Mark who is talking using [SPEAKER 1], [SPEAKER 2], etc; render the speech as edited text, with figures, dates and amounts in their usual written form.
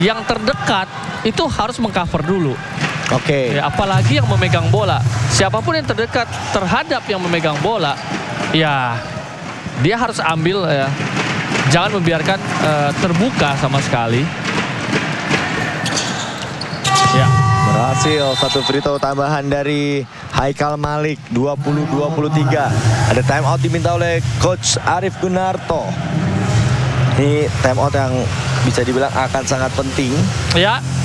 [SPEAKER 1] yang terdekat itu harus mengcover dulu.
[SPEAKER 2] Oke.
[SPEAKER 1] Ya, apalagi yang memegang bola. Siapapun yang terdekat terhadap yang memegang bola, ya dia harus ambil ya. Jangan membiarkan terbuka sama sekali. Ya.
[SPEAKER 2] Berhasil satu free throw tambahan dari Haikal Malik, 20-23. Ada time out diminta oleh Coach Arief Gunarto. Ini time out yang bisa dibilang akan sangat penting.
[SPEAKER 1] Ya.